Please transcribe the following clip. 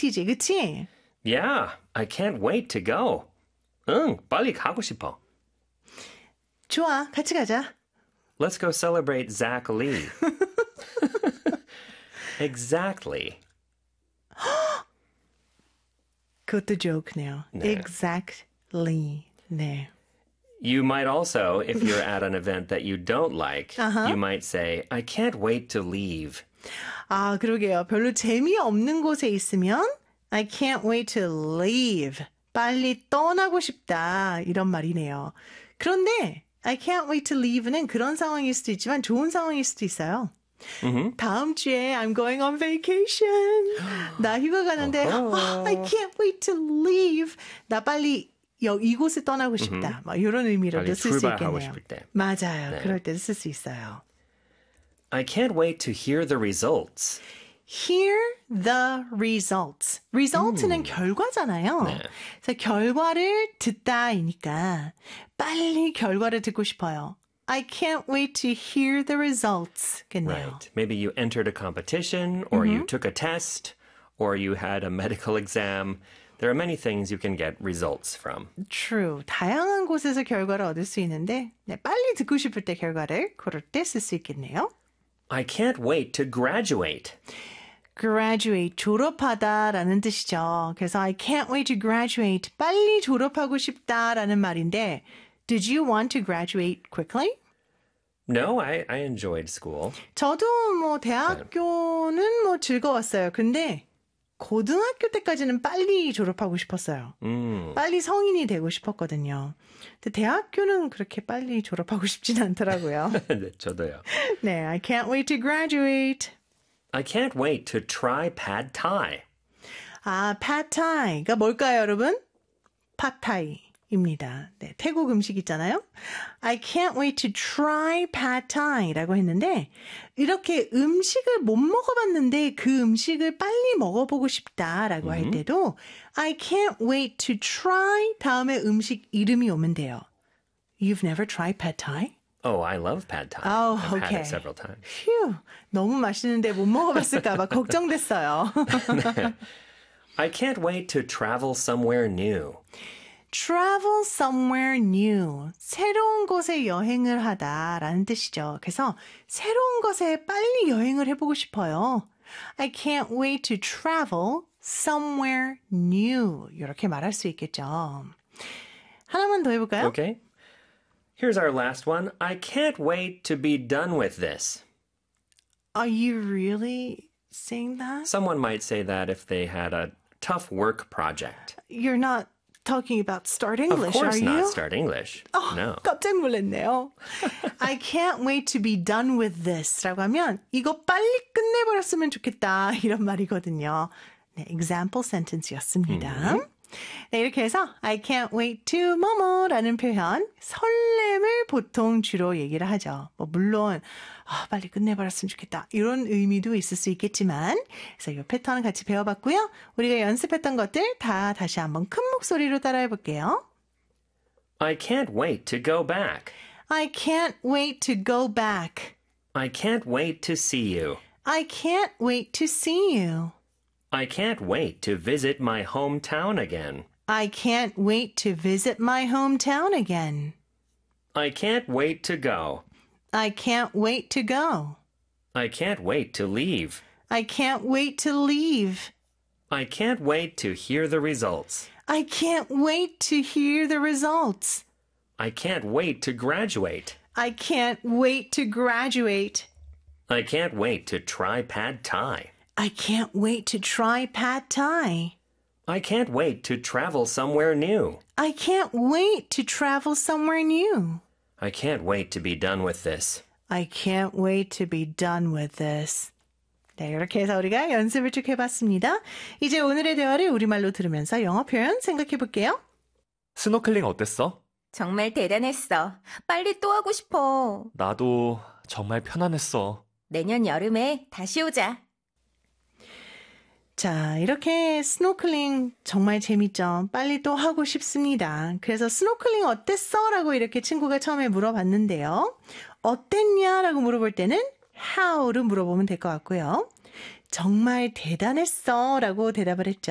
액티비티지, 그치? Yeah, I can't wait to go. 응, 빨리 가고 싶어. 좋아, 같이 가자. Let's go celebrate Zach Lee. Exactly. 그것도 joke네요. 네. Exactly. 네. You might also, if you're at an event that you don't like, you might say, I can't wait to leave. 아, 그러게요. 별로 재미없는 곳에 있으면 I can't wait to leave. 빨리 떠나고 싶다. 이런 말이네요. 그런데 I can't wait to leave는 그런 상황일 수도 있지만 좋은 상황일 수도 있어요. 다음 주에 I'm going on vacation. 나 휴가 가는데 I can't wait to leave. 나 빨리 이곳을 떠나고 싶다. 막 이런 의미로도 쓸 수 출발하고 있겠네요. 싶을 때. 맞아요. 네. 그럴 때도 쓸 수 있어요. I can't wait to hear the results. Hear the results. results는 결과잖아요. 네. 그래서 결과를 듣다이니까 빨리 결과를 듣고 싶어요. I can't wait to hear the results. 겠네요. Right. Maybe you entered a competition, or you took a test, or you had a medical exam. There are many things you can get results from. True. 다양한 곳에서 결과를 얻을 수 있는데 네, 빨리 듣고 싶을 때 결과를 고를 때 쓸 수 있겠네요. I can't wait to graduate. graduate, 졸업하다라는 뜻이죠. 그래서 I can't wait to graduate, 빨리 졸업하고 싶다라는 말인데 Did you want to graduate quickly? No, I enjoyed school. 저도 뭐 대학교는 뭐 즐거웠어요. 근데 고등학교 때까지는 빨리 졸업하고 싶었어요. 빨리 성인이 되고 싶었거든요. 근데 대학교는 그렇게 빨리 졸업하고 싶진 않더라고요. 네, 저도요. 네, I can't wait to graduate. I can't wait to try pad thai. 아, pad thai가 뭘까요, 여러분? 팟타이입니다. 네, 태국 음식 있잖아요. I can't wait to try pad thai라고 했는데 이렇게 음식을 못 먹어봤는데 그 음식을 빨리 먹어보고 싶다라고 할 때도 I can't wait to try 다음에 음식 이름이 오면 돼요. You've never tried pad thai? Oh, I love pad thai. Oh, I've had okay. it several times. 휴, 너무 맛있는데 못 먹어봤을까 봐 걱정됐어요. I can't wait to travel somewhere new. Travel somewhere new. 새로운 곳에 여행을 하다라는 뜻이죠. 그래서 새로운 곳에 빨리 여행을 해보고 싶어요. I can't wait to travel somewhere new. 이렇게 말할 수 있겠죠. 하나만 더 해볼까요? Okay. Here's our last one. I can't wait to be done with this. Are you really saying that? Someone might say that if they had a tough work project. You're not talking about Start English, Of course are not you? Start English. No. 깜짝 놀랐네요. I can't wait to be done with this 라고 하면 이거 빨리 끝내버렸으면 좋겠다 이런 말이거든요. 네, example sentence였습니다. 네, 이렇게 해서 I can't wait to 뭐뭐라는 표현 설렘을 보통 주로 얘기를 하죠. 뭐 물론 빨리 끝내버렸으면 좋겠다 이런 의미도 있을 수 있겠지만 그래서 이 패턴을 같이 배워봤고요. 우리가 연습했던 것들 다 다시 한번 큰 목소리로 따라해 볼게요. I can't wait to go back. I can't wait to go back. I can't wait to see you. I can't wait to see you. I can't wait to visit my hometown again. I can't wait to visit my hometown again. I can't wait to go. I can't wait to go. I can't wait to leave. I can't wait to leave. I can't wait to hear the results. I can't wait to hear the results. I can't wait to graduate. I can't wait to graduate. I can't wait to try pad thai. I can't wait to try pad thai. I can't wait to travel somewhere new. I can't wait to travel somewhere new. I can't wait to be done with this. I can't wait to be done with this. 네, 이렇게 해서 우리가 연습을 쭉 해봤습니다. 이제 오늘의 대화를 우리말로 들으면서 영어 표현 생각해 볼게요. 스노클링 어땠어? 정말 대단했어. 빨리 또 하고 싶어. 나도 정말 편안했어. 내년 여름에 다시 오자. 자, 이렇게 스노클링 정말 재밌죠? 빨리 또 하고 싶습니다. 그래서 스노클링 어땠어? 라고 이렇게 친구가 처음에 물어봤는데요. 어땠냐? 라고 물어볼 때는 how로 물어보면 될 것 같고요. 정말 대단했어? 라고 대답을 했죠.